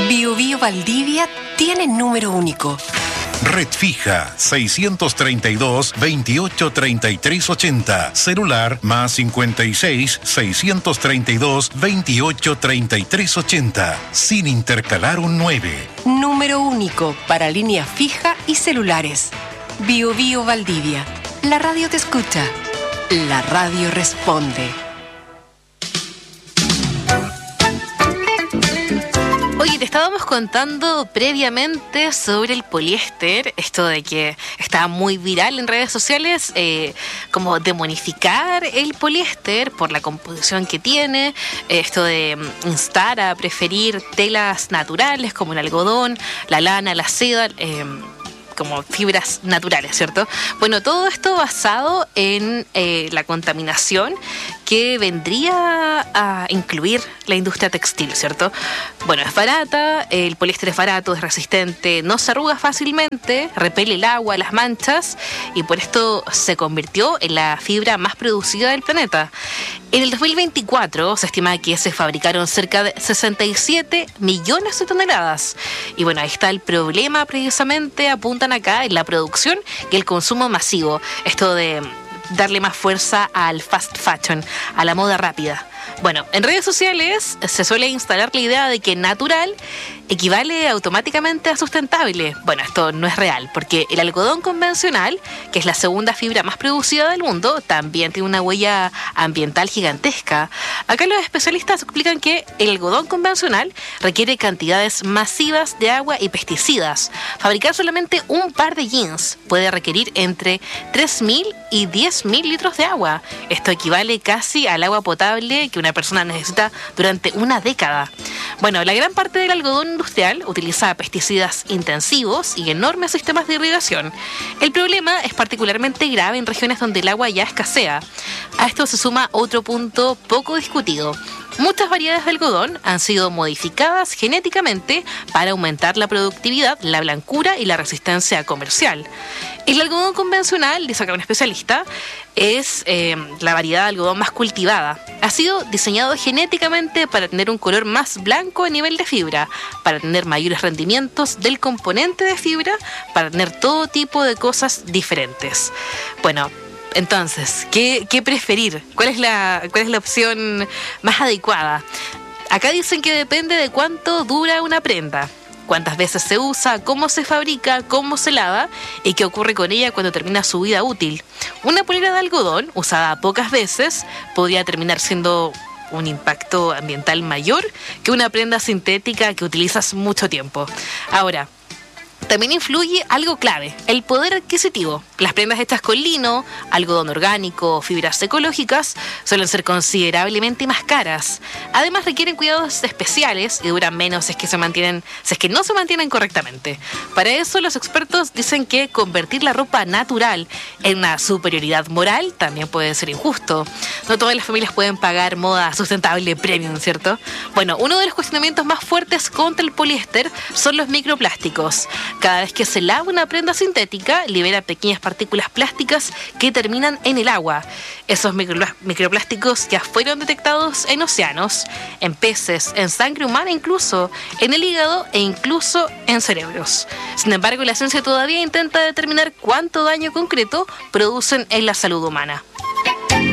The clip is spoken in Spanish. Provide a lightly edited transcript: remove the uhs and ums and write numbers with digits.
Bio Bio Valdivia tiene número único. Red fija 632 28 33 80. Celular más 56 632 28 33 80. Sin intercalar un 9. Número único para línea fija y celulares. Bio Bio Valdivia. La radio te escucha. La radio responde. Oye, te estábamos contando previamente sobre el poliéster, esto de que está muy viral en redes sociales, como demonificar el poliéster por la composición que tiene, esto de instar a preferir telas naturales como el algodón, la lana, la seda, como fibras naturales, ¿cierto? Bueno, todo esto basado en la contaminación que vendría a incluir la industria textil, ¿cierto? Bueno, es barata, el poliéster es barato, es resistente, no se arruga fácilmente, repele el agua, las manchas, y por esto se convirtió en la fibra más producida del planeta. En el 2024 se estima que se fabricaron cerca de 67 millones de toneladas. Y bueno, ahí está el problema, precisamente apuntan acá en la producción y el consumo masivo. Esto de darle más fuerza al fast fashion, a la moda rápida. Bueno, en redes sociales se suele instalar la idea de que natural equivale automáticamente a sustentable. Bueno, esto no es real, porque el algodón convencional, que es la segunda fibra más producida del mundo, también tiene una huella ambiental gigantesca. Acá los especialistas explican que el algodón convencional requiere cantidades masivas de agua y pesticidas. Fabricar solamente un par de jeans puede requerir entre 3.000 y 10.000 litros de agua. Esto equivale casi al agua potable que una persona necesita durante una década. Bueno, la gran parte del algodón industrial utiliza pesticidas intensivos y enormes sistemas de irrigación. El problema es particularmente grave en regiones donde el agua ya escasea. A esto se suma otro punto poco discutido. Muchas variedades de algodón han sido modificadas genéticamente para aumentar la productividad, la blancura y la resistencia comercial. El algodón convencional, dice acá un especialista, es la variedad de algodón más cultivada. Ha sido diseñado genéticamente para tener un color más blanco a nivel de fibra, para tener mayores rendimientos del componente de fibra, para tener todo tipo de cosas diferentes. Bueno, entonces, ¿qué preferir? ¿Cuál es la opción más adecuada? Acá dicen que depende de cuánto dura una prenda, cuántas veces se usa, cómo se fabrica, cómo se lava y qué ocurre con ella cuando termina su vida útil. Una polera de algodón usada pocas veces podría terminar siendo un impacto ambiental mayor que una prenda sintética que utilizas mucho tiempo. Ahora, también influye algo clave, el poder adquisitivo. Las prendas hechas con lino, algodón orgánico, fibras ecológicas, suelen ser considerablemente más caras. Además requieren cuidados especiales y duran menos si es que no se mantienen correctamente. Para eso los expertos dicen que convertir la ropa natural en una superioridad moral también puede ser injusto. No todas las familias pueden pagar moda sustentable premium, ¿cierto? Bueno, uno de los cuestionamientos más fuertes contra el poliéster son los microplásticos. Cada vez que se lava una prenda sintética, libera pequeñas partículas plásticas que terminan en el agua. Esos microplásticos ya fueron detectados en océanos, en peces, en sangre humana incluso, en el hígado e incluso en cerebros. Sin embargo, la ciencia todavía intenta determinar cuánto daño concreto producen en la salud humana.